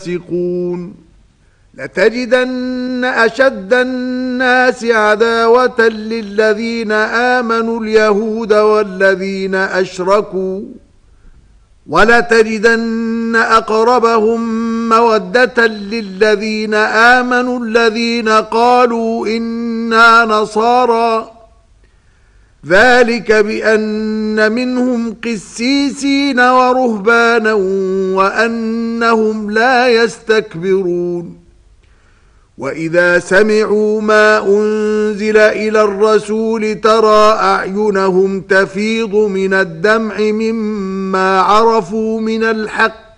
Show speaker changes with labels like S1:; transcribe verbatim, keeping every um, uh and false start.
S1: فاسقون لتجدن أشد الناس عداوة للذين آمنوا اليهود والذين أشركوا ولتجدن أقربهم مودة للذين آمنوا الذين قالوا إنا نصارى ذلك بأن منهم قسيسين ورهبانا وأنهم لا يستكبرون وإذا سمعوا ما أنزل إلى الرسول ترى أعينهم تفيض من الدمع مما عرفوا من الحق